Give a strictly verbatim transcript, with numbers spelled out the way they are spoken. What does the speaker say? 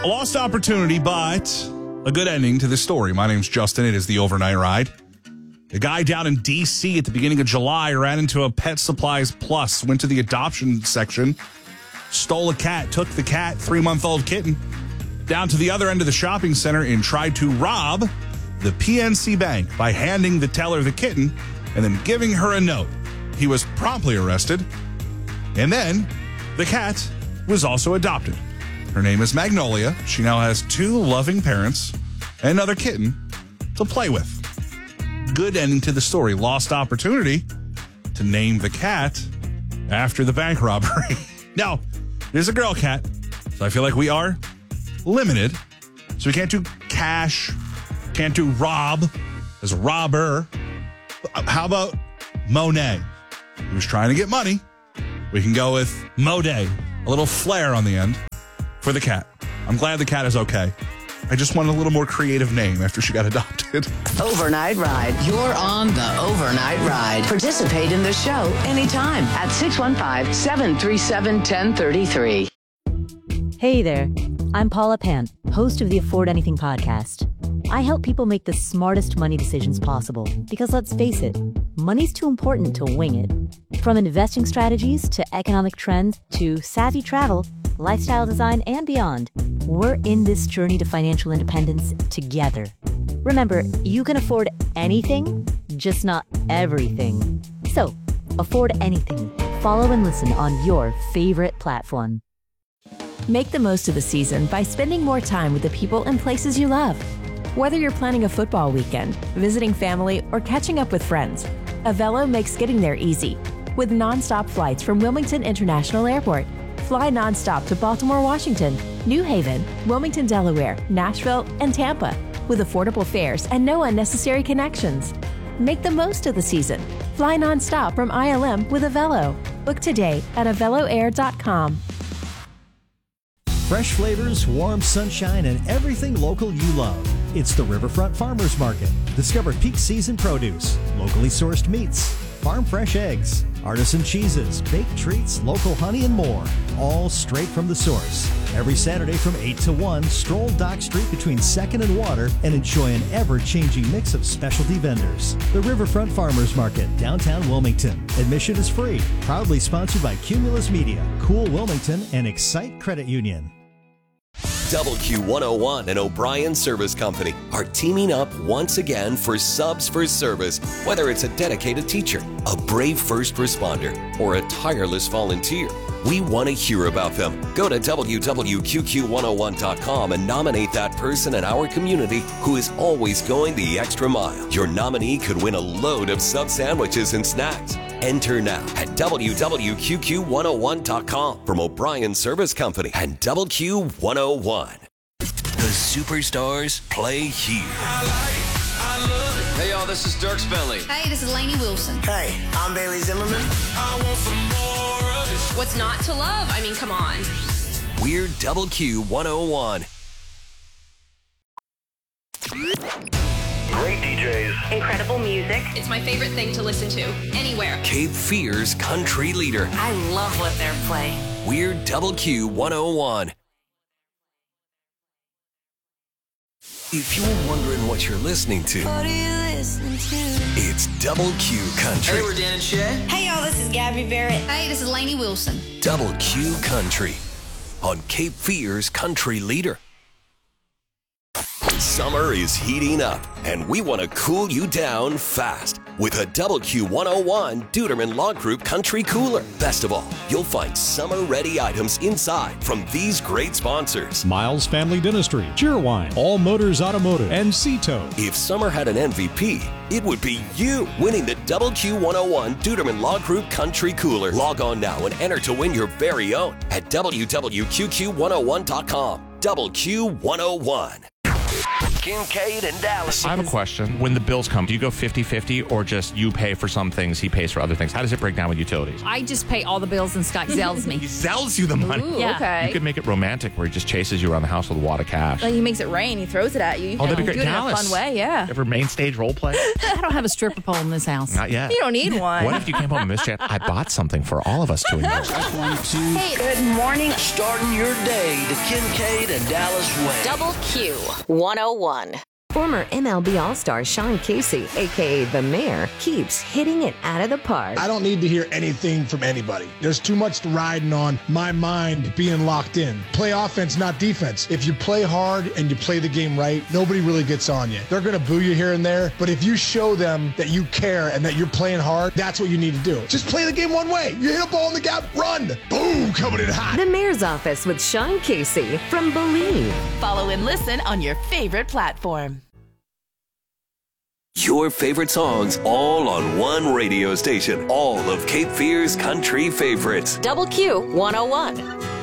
A lost opportunity, but a good ending to this story. My name's Justin. It is the Overnight Ride. A guy down in D C at the beginning of July ran into a Pet Supplies Plus, went to the adoption section, stole a cat, took the cat, three-month-old kitten, down to the other end of the shopping center and tried to rob the P N C Bank by handing the teller the kitten and then giving her a note. He was promptly arrested. And then the cat was also adopted. Her name is Magnolia. She now has two loving parents and another kitten to play with. Good ending to the story. Lost opportunity to name the cat after the bank robbery. Now, there's a girl cat, so I feel like we are limited. So we can't do cash, can't do rob as a robber. How about Monet? He was trying to get money. We can go with Moday, a little flair on the end for the cat. I'm glad the cat is okay. I just want a little more creative name after she got adopted. Overnight Ride. You're on the Overnight Ride. Participate in the show anytime at six one five, seven three seven, one zero three three. Hey there. I'm Paula Pant, host of the Afford Anything podcast. I help people make the smartest money decisions possible because, let's face it, money's too important to wing it. From investing strategies to economic trends to savvy travel, lifestyle design, and beyond, we're in this journey to financial independence together. Remember, you can afford anything, just not everything. So, afford anything. Follow and listen on your favorite platform. Make the most of the season by spending more time with the people and places you love. Whether you're planning a football weekend, visiting family, or catching up with friends, Avelo makes getting there easy. With nonstop flights from Wilmington International Airport, fly nonstop to Baltimore, Washington, New Haven, Wilmington, Delaware, Nashville, and Tampa, with affordable fares and no unnecessary connections. Make the most of the season. Fly nonstop from I L M with Avelo. Book today at avelo air dot com. Fresh flavors, warm sunshine, and everything local you love. It's the Riverfront Farmers Market. Discover peak season produce, locally sourced meats, farm fresh eggs, artisan cheeses, baked treats, local honey, and more. All straight from the source. Every Saturday from eight to one, stroll Dock Street between second and Water and enjoy an ever-changing mix of specialty vendors. The Riverfront Farmers Market, downtown Wilmington. Admission is free. Proudly sponsored by Cumulus Media, Cool Wilmington, and Excite Credit Union. W Q one oh one and O'Brien Service Company are teaming up once again for Subs for Service. Whether it's a dedicated teacher, a brave first responder, or a tireless volunteer, we want to hear about them. Go to W W Q Q one oh one dot com and nominate that person in our community who is always going the extra mile. Your nominee could win a load of sub sandwiches and snacks. Enter now at W W Q Q one oh one dot com from O'Brien Service Company and W Q one oh one. The superstars play here. Hey, y'all, this is Dirk Bentley. Hey, this is Lainey Wilson. Hey, I'm Bailey Zimmerman. I want some more of this. What's not to love? I mean, come on. We're W Q one oh one. Great D Js. Incredible music. It's my favorite thing to listen to, anywhere. Cape Fear's country leader. I love what they're playing. We're W Q one oh one. If you're wondering what you're listening to, What are you listening to? it's W Q Country. Hey, we're Dan and Shay. Hey, y'all, this is Gabby Barrett. Hey, this is Lainey Wilson. W Q Country on Cape Fear's country leader. Summer is heating up, and we want to cool you down fast with a W Q one oh one Duderman Law Group Country Cooler. Best of all, you'll find summer-ready items inside from these great sponsors. Miles Family Dentistry, Cheerwine, All Motors Automotive, and Cito. If summer had an M V P, it would be you winning the W Q one oh one Duderman Law Group Country Cooler. Log on now and enter to win your very own at W W Q Q one oh one dot com. W Q one oh one. Kincaid and Dallas. I have a question. When the bills come, do you go fifty-fifty or just you pay for some things, he pays for other things? How does it break down with utilities? I just pay all the bills and Scott zells me. He zells you the money. Ooh, Yeah. okay. You could make it romantic where he just chases you around the house with a wad of cash. Like he makes it rain. He throws it at you. You Oh, can that'd be do great. it in a Dallas. fun way. Yeah. Ever main stage role play? I don't have a stripper pole in this house. Not yet. You don't need one. What if you came home and mischance? I bought something for all of us to enjoy. One, two. Hey, good morning. Starting your day the Kincaid and Dallas way. Double Q one oh one. Former M L B All-Star Sean Casey, a k a. The Mayor, keeps hitting it out of the park. I don't need to hear anything from anybody. There's too much riding on my mind being locked in. Play offense, not defense. If you play hard and you play the game right, nobody really gets on you. They're going to boo you here and there, but if you show them that you care and that you're playing hard, that's what you need to do. Just play the game one way. You hit a ball in the gap, run. Boom, coming in hot. The Mayor's Office with Sean Casey from Believe. Follow and listen on your favorite platform. Your favorite songs all on one radio station. All of Cape Fear's country favorites. Double Q one oh one.